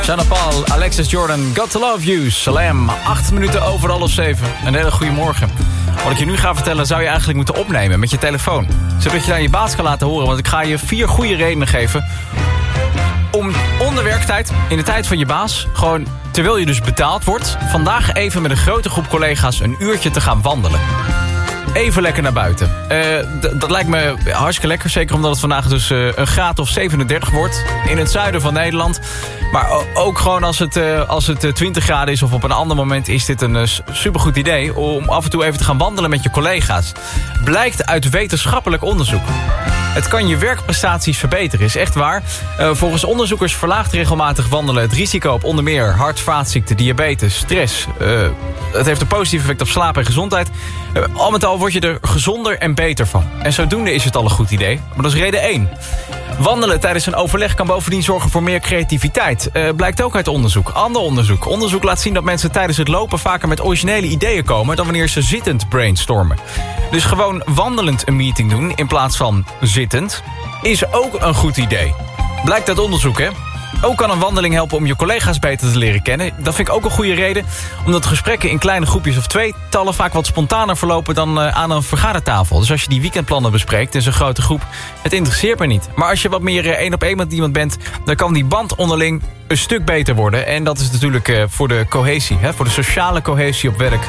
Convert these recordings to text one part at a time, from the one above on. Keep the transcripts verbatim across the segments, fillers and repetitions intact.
Sean Paul, Alexis Jordan, Got to Love You, Salam. Acht minuten over half zeven. Een hele goede morgen. Wat ik je nu ga vertellen zou je eigenlijk moeten opnemen met je telefoon. Zodat je aan je baas kan laten horen. Want ik ga je vier goede redenen geven om onder werktijd, in de tijd van je baas, gewoon terwijl je dus betaald wordt, vandaag even met een grote groep collega's een uurtje te gaan wandelen. Even lekker naar buiten. Uh, d- dat lijkt me hartstikke lekker. Zeker omdat het vandaag dus uh, een graad of zevenendertig wordt. In het zuiden van Nederland. Maar o- ook gewoon als het, uh, als het uh, twintig graden is of op een ander moment is dit een uh, supergoed idee om af en toe even te gaan wandelen met je collega's. Blijkt uit wetenschappelijk onderzoek. Het kan je werkprestaties verbeteren, is echt waar. Uh, volgens onderzoekers verlaagt regelmatig wandelen het risico op onder meer hart- vaatziekten, diabetes, stress. Uh, het heeft een positief effect op slaap en gezondheid. Uh, al met al word je er gezonder en beter van. En zodoende is het al een goed idee. Maar dat is reden één. Wandelen tijdens een overleg kan bovendien zorgen voor meer creativiteit. Uh, blijkt ook uit onderzoek. Ander onderzoek. Onderzoek laat zien dat mensen tijdens het lopen vaker met originele ideeën komen dan wanneer ze zittend brainstormen. Dus gewoon wandelend een meeting doen in plaats van zittend is ook een goed idee. Blijkt uit onderzoek, hè? Ook kan een wandeling helpen om je collega's beter te leren kennen. Dat vind ik ook een goede reden. Omdat gesprekken in kleine groepjes of tweetallen vaak wat spontaner verlopen dan uh, aan een vergadertafel. Dus als je die weekendplannen bespreekt in zo'n grote groep, het interesseert me niet. Maar als je wat meer één op één met iemand bent, dan kan die band onderling een stuk beter worden. En dat is natuurlijk uh, voor de cohesie, hè, voor de sociale cohesie op werk,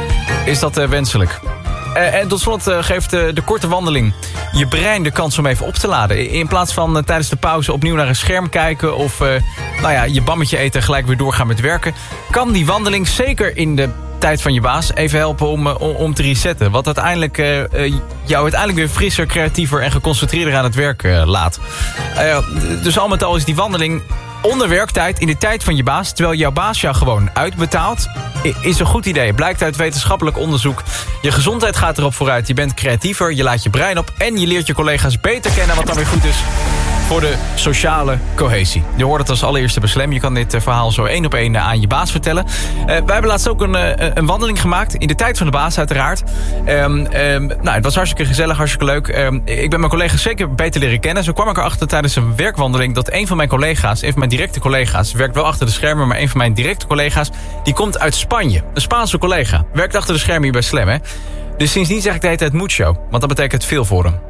is dat uh, wenselijk. Uh, en tot slot uh, geeft uh, de korte wandeling je brein de kans om even op te laden. In plaats van uh, tijdens de pauze opnieuw naar een scherm kijken of uh, nou ja, je bammetje eten en gelijk weer doorgaan met werken, kan die wandeling zeker in de tijd van je baas even helpen om, uh, om te resetten. Wat uiteindelijk uh, uh, jou uiteindelijk weer frisser, creatiever en geconcentreerder aan het werk uh, laat. Uh, dus al met al is die wandeling onder werktijd in de tijd van je baas, terwijl jouw baas jou gewoon uitbetaalt, is een goed idee. Blijkt uit wetenschappelijk onderzoek. Je gezondheid gaat erop vooruit. Je bent creatiever, je laat je brein op en je leert je collega's beter kennen, wat dan weer goed is voor de sociale cohesie. Je hoort het als allereerste bij Slam. Je kan dit verhaal zo één op één aan je baas vertellen. Uh, wij hebben laatst ook een, uh, een wandeling gemaakt. In de tijd van de baas uiteraard. Um, um, nou, het was hartstikke gezellig, hartstikke leuk. Um, ik ben mijn collega's zeker beter leren kennen. Zo kwam ik erachter tijdens een werkwandeling dat een van mijn collega's, een van mijn directe collega's, werkt wel achter de schermen, maar een van mijn directe collega's, die komt uit Spanje. Een Spaanse collega. Werkt achter de schermen hier bij Slam, hè. Dus sindsdien zeg ik de hele tijd mucho, want dat betekent veel voor hem.